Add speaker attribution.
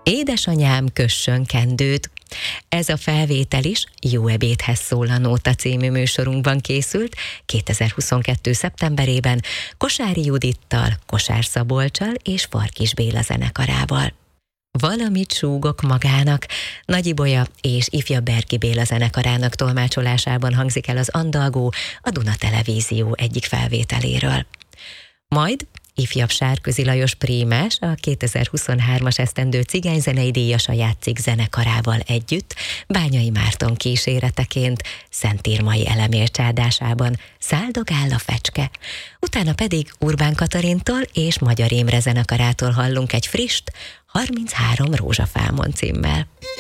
Speaker 1: Édesanyám, kössön kendőt. Ez a felvétel is Jó ebédhez szól a Nóta című műsorunkban készült 2022. szeptemberében Kosári Judittal, Kosár Szabolccsal és Farkis Béla zenekarával. Valamit súgok magának, Nagy Ibolya és Ifjabb Berki Béla zenekarának tolmácsolásában hangzik el az Andalgó a Duna Televízió egyik felvételéről. Majd Ifjabb Sárközi Lajos prímás, a 2023-as esztendő cigányzenei díjasa játszik zenekarával együtt, Bányai Márton kíséreteként, Szentírmai Elemér csárdásában Száldogál a fecske. Utána pedig Urbán Katalintól és Magyar Imre zenekarától hallunk egy frisst, 33 rózsafámon címmel.